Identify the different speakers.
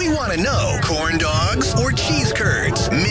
Speaker 1: want to know, corn dogs or cheese curds?